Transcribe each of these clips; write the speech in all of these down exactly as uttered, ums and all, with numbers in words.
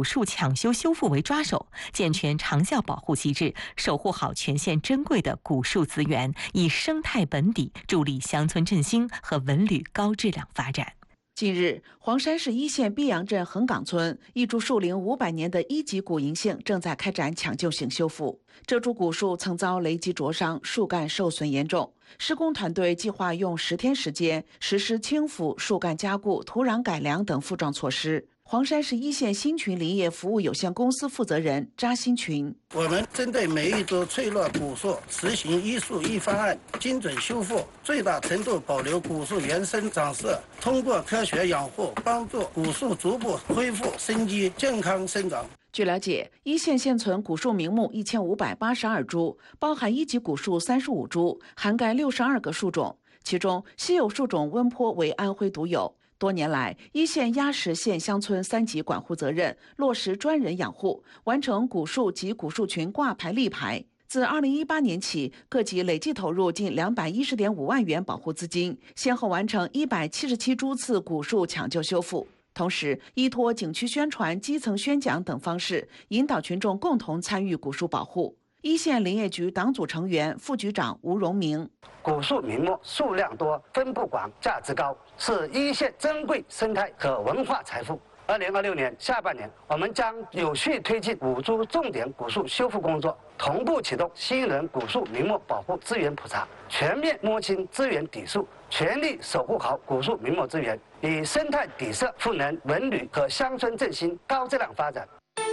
树抢修修复为抓手，健全长效保护机制，守护好全县珍贵的古树资源，以生态本底助力乡村振兴和文旅高质量发展。 近日，黄山市一县碧阳镇横岗村一株树龄五百年的一级古银杏正在开展抢救性修复。这株古树曾遭雷击灼伤，树干受损严重。施工团队计划用十天时间实施轻腐、树干加固、土壤改良等复状措施。黄山市一县新群林业服务有限公司负责人扎新群： 我们针对每一株脆弱古树实行一树一方案，精准修复，最大程度保留古树原生长势，通过科学养护，帮助古树逐步恢复生机，健康生长。 据了解，一县现存古树名木一千五百八十二株，包含一级古树三十五株，涵盖六十二个树种，其中稀有树种温坡为安徽独有。多年来，一县压实县乡村三级管护责任，落实专人养护，完成古树及古树群挂牌立牌。自二零一八年起，各级累计投入近两百一十点五万元保护资金，先后完成一百七十七株次古树抢救修复。同时，依托景区宣传、基层宣讲等方式，引导群众共同参与古树保护。一县林业局党组成员、副局长吴荣明： 古树名木数量多、分布广、价值高，是一县珍贵生态和文化财富。二零二六年下半年，我们将有序推进五株重点古树修复工作，同步启动新一轮古树名木保护资源普查，全面摸清资源底数，全力守护好古树名木资源，以生态底色赋能文旅和乡村振兴高质量发展。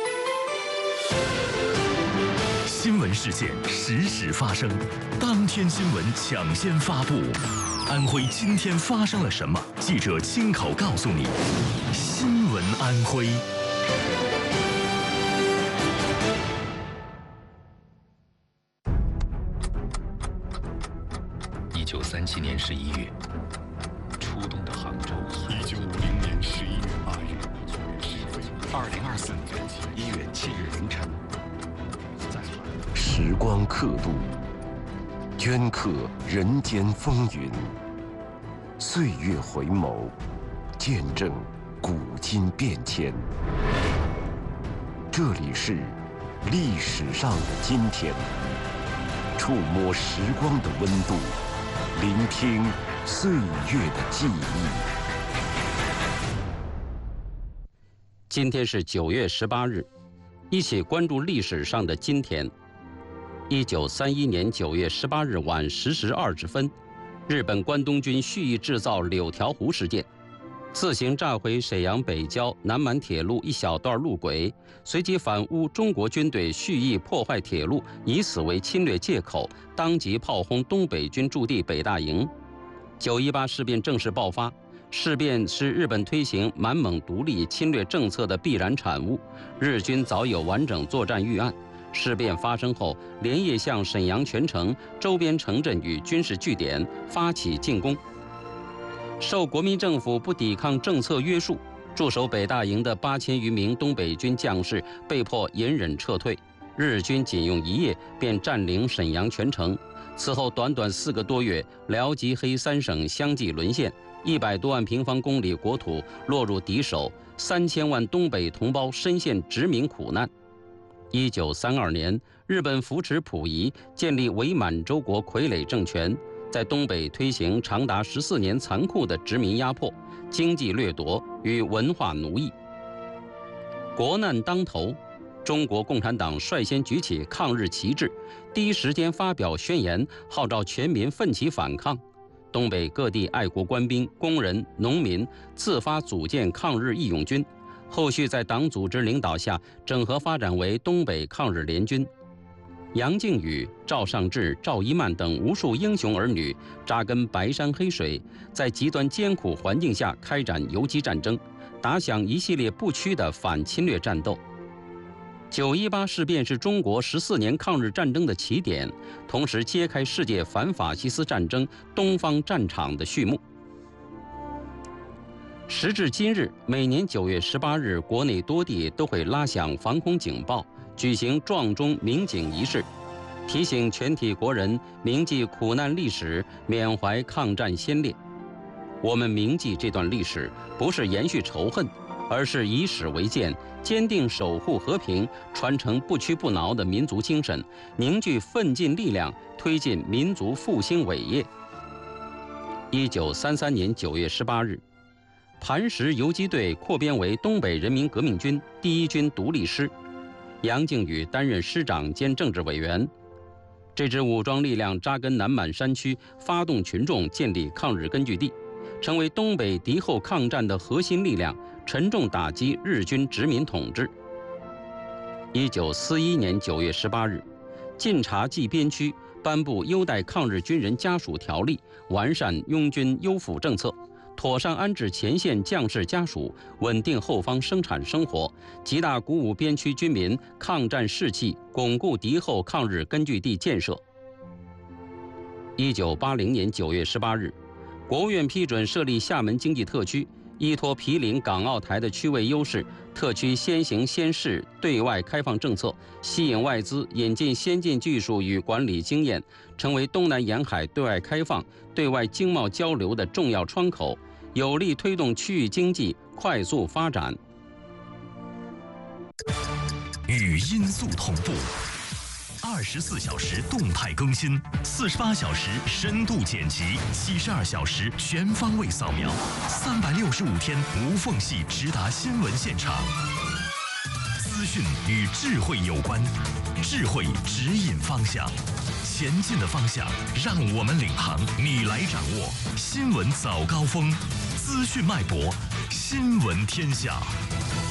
新闻事件实时发生，当天新闻抢先发布。安徽今天发生了什么？记者亲口告诉你。新闻安徽。 一九三七年十一月，初冬的杭州。 一九五零年十一月八日， 二零二四年一月七日凌晨。 时光刻度，镌刻人间风云；岁月回眸，见证古今变迁。这里是历史上的今天，触摸时光的温度，聆听岁月的记忆。 今天是九月十八日，一起关注历史上的今天。一九三一年九月十八日晚十时二十分，日本关东军蓄意制造柳条湖事件，自行炸毁沈阳北郊南满铁路一小段路轨，随即反诬中国军队蓄意破坏铁路，以此为侵略借口，当即炮轰东北军驻地北大营。九一八事变正式爆发。事变是日本推行满蒙独立侵略政策的必然产物，日军早有完整作战预案。事变发生后，连夜向沈阳全城、周边城镇与军事据点发起进攻。受国民政府不抵抗政策约束，驻守北大营的八千余名东北军将士被迫隐忍撤退。日军仅用一夜便占领沈阳全城。此后短短四个多月，辽吉黑三省相继沦陷，一百多万平方公里国土落入敌手，三千万东北同胞深陷殖民苦难。一九三二年，日本扶持溥仪，建立伪满洲国傀儡政权，在东北推行长达十四年残酷的殖民压迫、经济掠夺与文化奴役。国难当头，中国共产党率先举起抗日旗帜，第一时间发表宣言，号召全民奋起反抗。东北各地爱国官兵、工人、农民自发组建抗日义勇军。后续在党组织领导下整合发展为东北抗日联军。杨靖宇、赵尚志、赵一曼等无数英雄儿女扎根白山黑水，在极端艰苦环境下开展游击战争，打响一系列不屈的反侵略战斗。九一八事变是中国十四年抗日战争的起点，同时揭开世界反法西斯战争东方战场的序幕。时至今日，每年九月十八日，国内多地都会拉响防空警报，举行撞钟鸣警仪式，提醒全体国人铭记苦难历史，缅怀抗战先烈。我们铭记这段历史，不是延续仇恨， 而是以史为鉴，坚定守护和平、传承不屈不挠的民族精神，凝聚奋进力量，推进民族复兴伟业。一九三三年九月十八日，磐石游击队扩编为东北人民革命军第一军独立师，杨靖宇担任师长兼政治委员。这支武装力量扎根南满山区，发动群众建立抗日根据地，成为东北敌后抗战的核心力量，沉重打击日军殖民统治。一九四一年九月十八日，晋察冀边区颁布优待抗日军人家属条例，完善拥军优抚政策，妥善安置前线将士家属，稳定后方生产生活，极大鼓舞边区军民抗战士气，巩固敌后抗日根据地建设。一九八零年九月十八日，国务院批准设立厦门经济特区，依托毗邻港澳台的区位优势，特区先行先试对外开放政策，吸引外资，引进先进技术与管理经验，成为东南沿海对外开放、对外经贸交流的重要窗口，有力推动区域经济快速发展。 与音速同步，二十四小时动态更新，四十八小时深度剪辑，七十二小时全方位扫描，三百六十五天无缝隙直达新闻现场。资讯与智慧有关，智慧指引方向，前进的方向让我们领航，你来掌握。新闻早高峰，资讯脉搏，新闻天下。